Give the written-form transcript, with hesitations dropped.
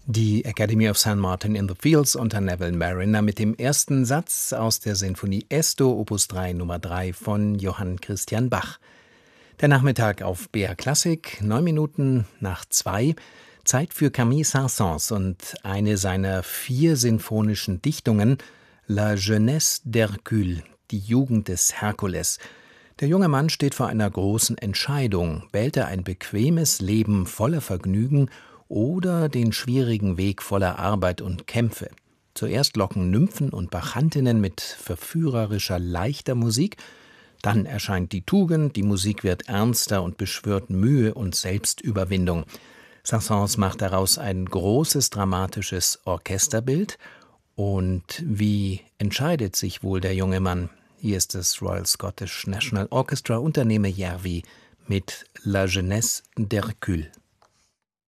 Die Academy of St. Martin in the Fields unter Neville Marriner mit dem ersten Satz aus der Sinfonie Esto, Opus 3, Nummer 3 von Johann Christian Bach. Der Nachmittag auf BR Klassik, 2:09. Zeit für Camille Saint-Saëns und eine seiner 4 sinfonischen Dichtungen, La Jeunesse d'Hercule, die Jugend des Herkules. Der junge Mann steht vor einer großen Entscheidung. Wählt er ein bequemes Leben voller Vergnügen oder den schwierigen Weg voller Arbeit und Kämpfe? Zuerst locken Nymphen und Bacchantinnen mit verführerischer, leichter Musik, dann erscheint die Tugend, die Musik wird ernster und beschwört Mühe und Selbstüberwindung. Saint-Saëns macht daraus ein großes dramatisches Orchesterbild. Und wie entscheidet sich wohl der junge Mann? Hier ist das Royal Scottish National Orchestra unter Neme Järvi mit La Jeunesse d'Hercule.